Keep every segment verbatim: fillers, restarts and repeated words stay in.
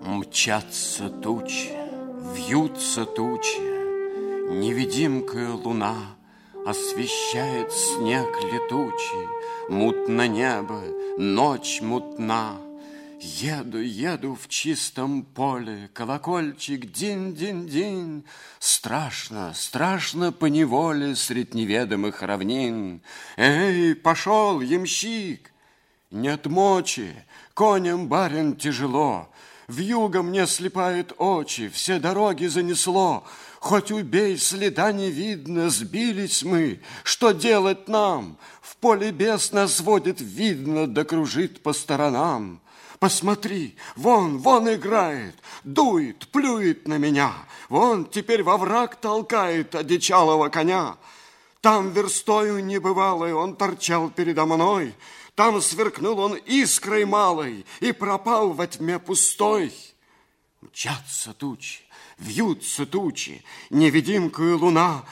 Мчатся тучи, вьются тучи, невидимкая луна освещает снег летучий, мутно небо, ночь мутна. Еду, еду в чистом поле, колокольчик динь-динь-динь. Страшно, страшно поневоле средь неведомых равнин. Эй, пошел, ямщик! Нет мочи, коням, барин, тяжело. Вьюга мне слепает очи, все дороги занесло. Хоть убей, следа не видно, сбились мы. Что делать нам? В поле бес нас водит, видно, да кружит по сторонам. Посмотри, вон, вон играет, дует, плюет на меня. Вон теперь во враг толкает одичалого коня. Там верстою небывалой он торчал передо мной. Там сверкнул он искрой малой и пропал во тьме пустой. Мчатся тучи, вьются тучи, невидимкую луна.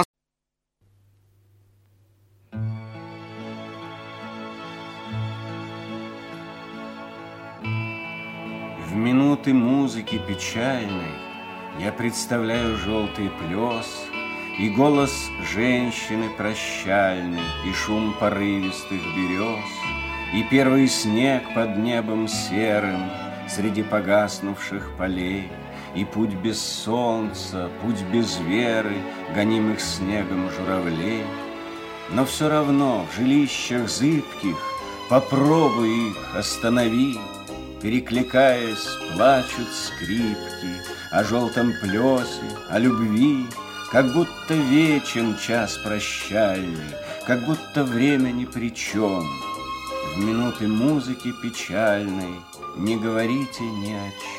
В минуты музыки печальной я представляю желтый плес и голос женщины прощальный, и шум порывистых берез, и первый снег под небом серым среди погаснувших полей, и путь без солнца, путь без веры, гонимых снегом журавлей. Но все равно в жилищах зыбких попробуй их останови. Перекликаясь, плачут скрипки о желтом плесе, о любви, как будто вечен час прощальный, как будто время ни при чем. В минуты музыки печальной не говорите ни о чем.